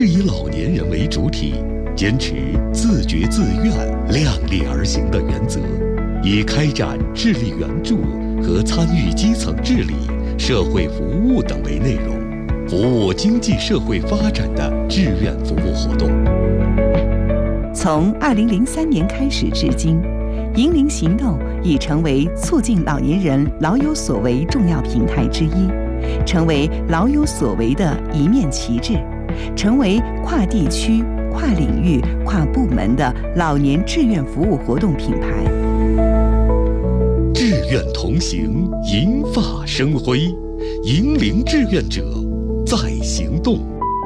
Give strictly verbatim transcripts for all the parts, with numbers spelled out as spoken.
以老年人为主体，坚持自觉自愿、量力而行的原则，以开展智力援助和参与基层治理、社会服务等为内容，服务经济社会发展的志愿服务活动。 从二零零三年开始至今，银龄行动已成为促进老年人老有所为重要平台之一，成为老有所为的一面旗帜，成为跨地区、跨领域、跨部门的老年志愿服务活动品牌。 志愿同行，银发生辉，银龄志愿者在行动。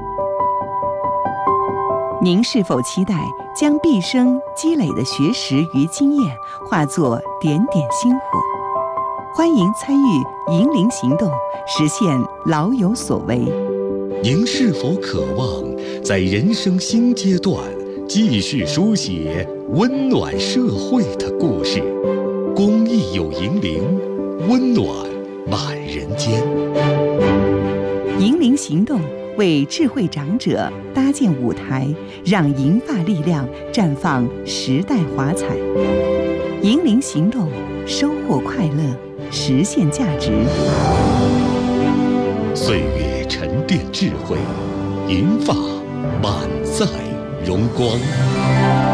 您是否期待将毕生积累的学识与经验化作点点星火？欢迎参与银龄行动，实现老有所为。 您是否渴望在人生新阶段继续书写温暖社会的故事？公益有银龄，温暖满人间。 银龄行动为智慧长者搭建舞台，让银发力量绽放时代华彩。银龄行动，收获快乐，实现价值。 岁月沉淀智慧，银发满载荣光。